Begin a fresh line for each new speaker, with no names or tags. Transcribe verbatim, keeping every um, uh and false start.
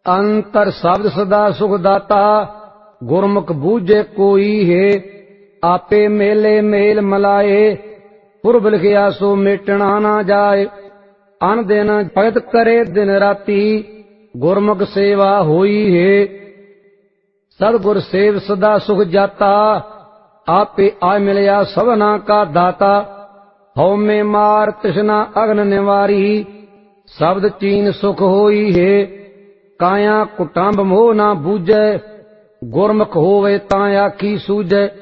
अंतर शब्द सदा सुख दाता, गुरमुख बूझे कोई है। आपे मेले मेल मलाए, पुरब लिखिया सो मेटना ना जाए। अन दिन भगत करे दिन राती, गुरमुख सेवा होई है। सतगुर सेव सदा सुख जाता, आपे आ मिलया सबना का दाता। हौ में मार तृष्णा अग्न निवारी, शब्द चीन सुख होई है। काया कुटुंब मोह ना बूझे, गुरमुख होवे तां आखी सूझे।